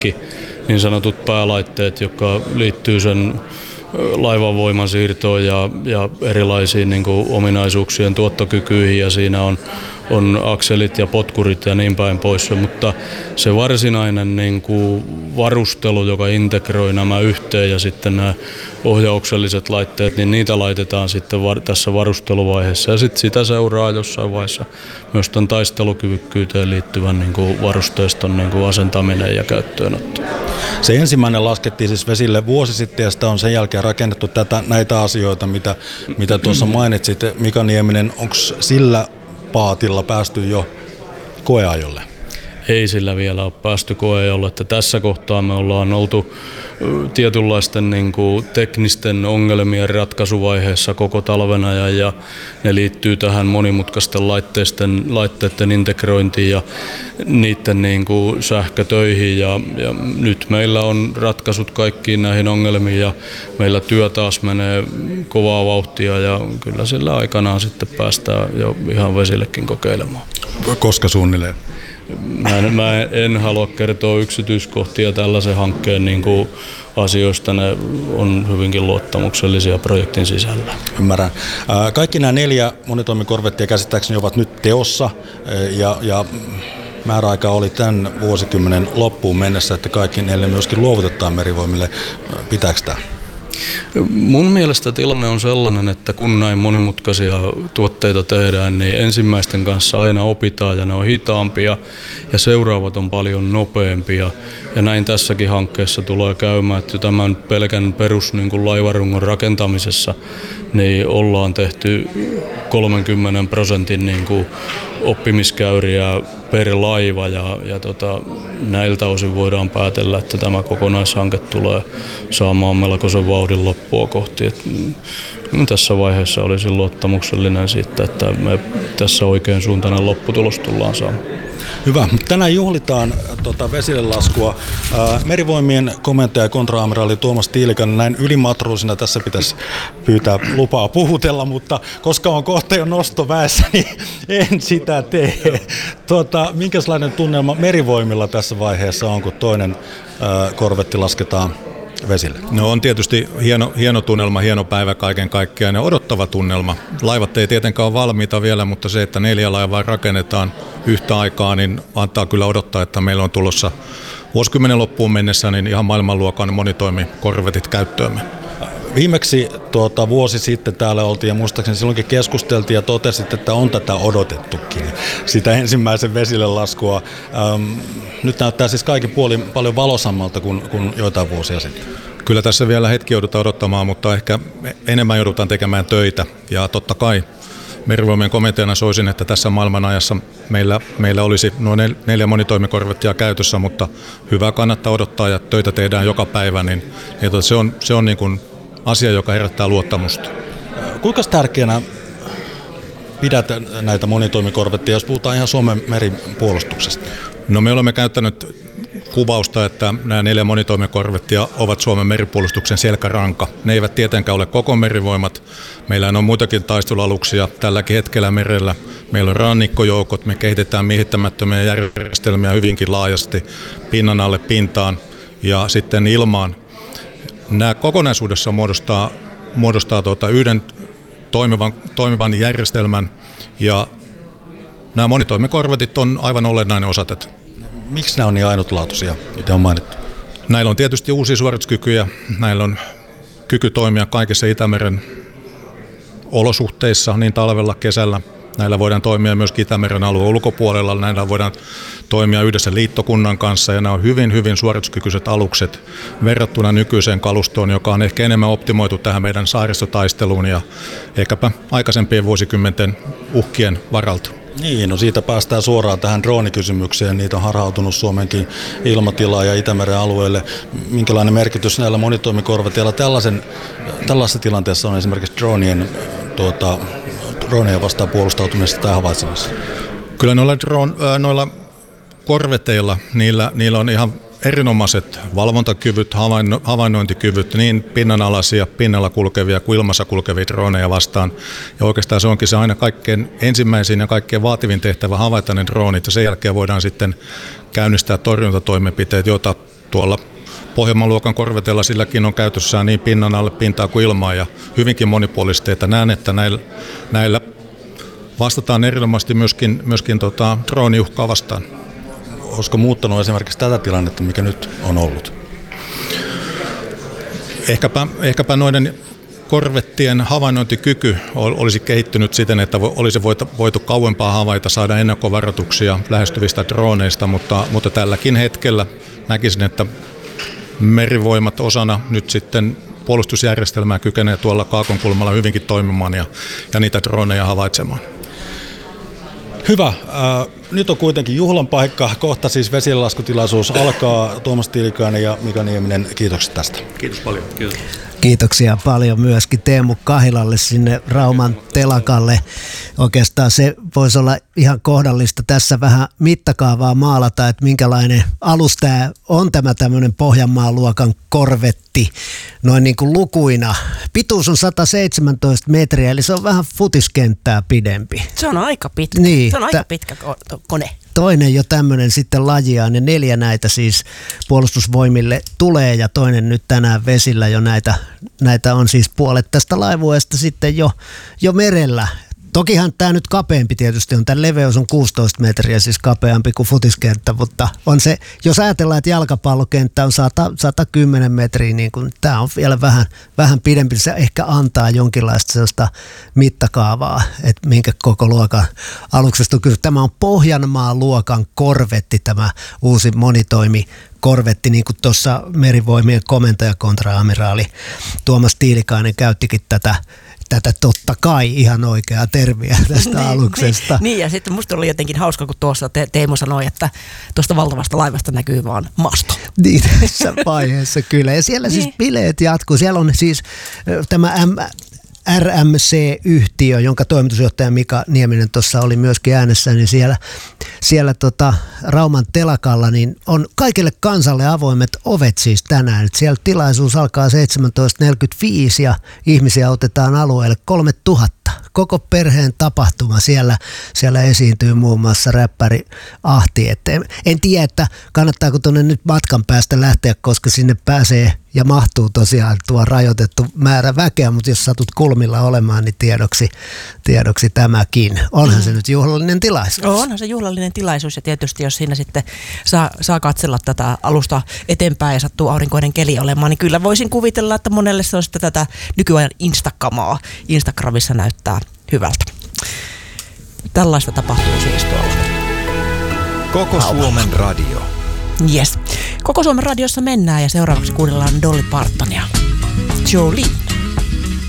niin sanotut päälaitteet, jotka liittyy sen laivan voimansiirtoon ja erilaisiin niin kuin ominaisuuksien tuottokykyihin, ja siinä on akselit ja potkurit ja niin päin pois, mutta se varsinainen niin kuin varustelu, joka integroi nämä yhteen, ja sitten nämä ohjaukselliset laitteet, niin niitä laitetaan sitten tässä varusteluvaiheessa, ja sitten sitä seuraa jossain vaiheessa myös tämän taistelukyvykkyyteen liittyvän niin kuin varusteiston niin kuin asentaminen ja käyttöönotto. Se ensimmäinen laskettiin siis vesille vuosi sitten, ja sitä on sen jälkeen rakennettu näitä asioita, mitä tuossa mainitsit. Mika Nieminen, onko sillä paatilla päästy jo koeajolle? Ei sillä vielä ole päästy koeajolle, että tässä kohtaa me ollaan oltu tietynlaisten niin kuin teknisten ongelmien ratkaisuvaiheessa koko talven ajan, ja ne liittyy tähän monimutkaisten laitteiden integrointiin ja niiden niin kuin sähkötöihin, ja nyt meillä on ratkaisut kaikkiin näihin ongelmiin, ja meillä työ taas menee kovaa vauhtia, ja kyllä sillä aikanaan sitten päästään jo ihan vesillekin kokeilemaan. Koska suunnilleen? Mä en halua kertoa yksityiskohtia tällaisen hankkeen niin kuin asioista, ne on hyvinkin luottamuksellisia projektin sisällä. Ymmärrän. Kaikki nämä 4 monitoimikorvettia käsittääkseni ovat nyt teossa, ja määräaika oli tämän vuosikymmenen loppuun mennessä, että kaikki 4 myöskin luovutetaan Merivoimille. Pitääkö tämä? Mun mielestä tilanne on sellainen, että kun näin monimutkaisia tuotteita tehdään, niin ensimmäisten kanssa aina opitaan ja ne on hitaampia ja seuraavat on paljon nopeampia. Ja näin tässäkin hankkeessa tulee käymään, että tämän pelkän perus niin kuin laivarungon rakentamisessa niin ollaan tehty 30% niin kuin oppimiskäyriä per laiva, ja näiltä osin voidaan päätellä, että tämä kokonaishanke tulee saamaan melkoisen vauhdin loppua kohti. Tässä vaiheessa olisin luottamuksellinen siitä, että me tässä oikein suuntainen lopputulos tullaan saamaan. Hyvä. Tänään juhlitaan vesille laskua. Merivoimien komentaja kontra-amiraali Tuomas Tiilikainen, näin ylimatruusina tässä pitäisi pyytää lupaa puhutella, mutta koska on kohta jo nostoväessä, niin en sitä tee. Minkälainen tunnelma Merivoimilla tässä vaiheessa on, kun toinen korvetti lasketaan vesille? No on tietysti hieno tunnelma, hieno päivä kaiken kaikkiaan ja odottava tunnelma. Laivat ei tietenkään ole valmiita vielä, mutta se, että 4 laivaa rakennetaan yhtä aikaa, niin antaa kyllä odottaa, että meillä on tulossa vuosikymmenen loppuun mennessä niin ihan maailmanluokan monitoimikorvetit käyttöömme. Viimeksi vuosi sitten täällä oltiin, ja muistaakseni silloinkin keskusteltiin ja totesit, että on tätä odotettukin, sitä ensimmäisen vesille laskua. Nyt näyttää siis kaikin puolin paljon valosammalta kuin joitain vuosia sitten. Kyllä tässä vielä hetki joudutaan odottamaan, mutta ehkä enemmän joudutaan tekemään töitä, ja totta kai Merivoimien komiteana soisin, että tässä maailmanajassa meillä olisi noin 4 monitoimikorvettia käytössä, mutta hyvä kannattaa odottaa ja töitä tehdään joka päivä, niin se on niin kuin asia, joka herättää luottamusta. Kuinka tärkeänä pidät näitä monitoimikorvetteja, jos puhutaan ihan Suomen meripuolustuksesta? No me olemme käyttänyt kuvausta, että nämä 4 monitoimikorvettia ovat Suomen meripuolustuksen selkäranka. Ne eivät tietenkään ole koko merivoimat. Meillä on muitakin taistelualuksia tälläkin hetkellä merellä. Meillä on rannikkojoukot, me kehitetään miehittämättömiä järjestelmiä hyvinkin laajasti pinnan alle pintaan ja sitten ilmaan. Nämä kokonaisuudessa muodostaa yhden toimivan järjestelmän, ja nämä monitoimikorvetit on aivan olennainen osa tätä. Miksi nämä on niin ainutlaatuisia, mitä on mainittu? Näillä on tietysti uusia suorituskykyjä. Näillä on kyky toimia kaikissa Itämeren olosuhteissa, niin talvella, kesällä. Näillä voidaan toimia myös Itämeren alueen ulkopuolella. Näillä voidaan toimia yhdessä liittokunnan kanssa, ja nämä on hyvin, hyvin suorituskykyiset alukset verrattuna nykyiseen kalustoon, joka on ehkä enemmän optimoitu tähän meidän saaristotaisteluun ja ehkäpä aikaisempien vuosikymmenten uhkien varalta. Niin, no siitä päästään suoraan tähän droonikysymykseen. Niitä on harhautunut Suomenkin ilmatilaan ja Itämeren alueelle. Minkälainen merkitys näillä monitoimikorveteilla tällaisessa tilanteessa on esimerkiksi droneja vastaan puolustautumisesta tai havaitsemassa? Kyllä noilla korveteilla, niillä on ihan erinomaiset valvontakyvyt, havainnointikyvyt, niin pinnanalaisia, pinnalla kulkevia kuin ilmassa kulkevia droneja vastaan. Ja oikeastaan se onkin se aina kaikkein ensimmäisin ja kaikkein vaativin tehtävä havaita ne dronit, ja sen jälkeen voidaan sitten käynnistää torjuntatoimenpiteet, joita tuolla Pohjanmaan luokan korvetella silläkin on käytössään niin pinnan alle pintaa kuin ilmaa ja hyvinkin monipuolisteita. Näen, että näillä vastataan erinomaisesti myöskin drooniuhkaa vastaan. Olisiko muuttanut esimerkiksi tätä tilannetta, mikä nyt on ollut? Ehkäpä noiden korvettien havainnointikyky olisi kehittynyt siten, että olisi voitu kauempaa havaita, saada ennakkovaroituksia lähestyvistä drooneista, mutta tälläkin hetkellä näkisin, että merivoimat osana nyt sitten puolustusjärjestelmää kykenee tuolla Kaakonkulmalla hyvinkin toimimaan ja niitä droneja havaitsemaan. Hyvä. Nyt on kuitenkin juhlan paikka. Kohta siis vesilaskutilaisuus alkaa. Tuomas Tiilikainen ja Mika Nieminen, kiitokset tästä. Kiitos paljon. Kiitos. Kiitoksia paljon myöskin Teemu Kahilalle sinne Rauman telakalle. Oikeastaan se voisi olla ihan kohdallista tässä vähän mittakaavaa maalata, että minkälainen alus tämä on tämä tämmöinen Pohjanmaan luokan korvetti. Noin niin kuin lukuina. Pituus on 117 metriä, eli se on vähän futiskenttää pidempi. Se on aika pitkä. Niin, se on aika pitkä kone. Toinen jo tämmöinen sitten lajiaan ja 4 näitä siis puolustusvoimille tulee ja toinen nyt tänään vesillä jo näitä on siis puolet tästä laivueesta sitten jo merellä. Tokihan tämä nyt kapeampi tietysti on, tämän leveys on 16 metriä, siis kapeampi kuin futiskenttä, mutta on se, jos ajatellaan, että jalkapallokenttä on 110 metriä, niin kun tämä on vielä vähän pidempi, se ehkä antaa jonkinlaista sellaista mittakaavaa, että minkä koko luokan aluksesta on kyse. Tämä on Pohjanmaan luokan korvetti, tämä uusi monitoimikorvetti, niin kuin tuossa Merivoimien komentaja kontra-amiraali Tuomas Tiilikainen käyttikin tätä totta kai ihan oikeaa termiä tästä aluksesta. Niin, ja sitten musta oli jotenkin hauska, kun tuossa Teemu sanoi, että tuosta valtavasta laivasta näkyy vaan masto. Niin, tässä vaiheessa kyllä. Ja siellä siis bileet jatkuu. Siellä on siis tämä RMC-yhtiö, jonka toimitusjohtaja Mika Nieminen tuossa oli myöskin äänessä, niin siellä Rauman telakalla niin on kaikille kansalle avoimet ovet siis tänään. Et siellä tilaisuus alkaa 17.45 ja ihmisiä otetaan alueelle 3000. Koko perheen tapahtuma. Siellä esiintyy muun muassa räppäri Ahti. En tiedä, että kannattaako tuonne nyt matkan päästä lähteä, koska sinne pääsee ja mahtuu tosiaan tuo rajoitettu määrä väkeä, mutta jos satut kulmilla olemaan, niin tiedoksi tämäkin. Onhan se nyt juhlallinen tilaisuus. Onhan se juhlallinen tilaisuus ja tietysti jos siinä sitten saa katsella tätä alusta eteenpäin ja sattuu aurinkoinen keli olemaan, niin kyllä voisin kuvitella, että monelle se on sitten tätä nykyajan Instakamaa. Instagramissa näyttää hyvältä. Tällaista tapahtuu siis tuolla. Koko Suomen radio. Yes. Koko Suomen radiossa mennään ja seuraavaksi kuunnellaan Dolly Partonia. Jolene.